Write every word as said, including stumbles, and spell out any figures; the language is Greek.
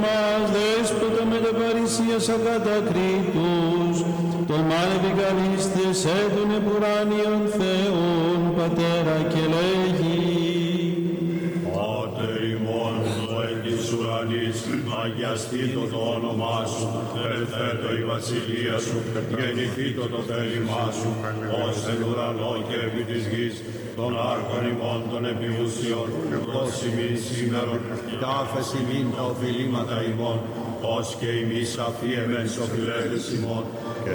μας, δέσποτα με τα παρησίας ακατακρίτους, τον μάν επικαλίστες των επουράνιων Θεών, Πατέρα και λέγει. Πάτερ ημών, ο εκ της ουρανής, αγιαστήτω το όνομά σου, ελθέτω η βασιλεία σου, γεννηθήτω το θέλημά σου, ως εν ουρανό και επί της γης, των άρχων ημών των επιούσιων, ως ημίν σήμερον, τάφες ημίν τα οφειλήματα ημών, ως και ημείς αφιεμένς οφειλέτες ημών, και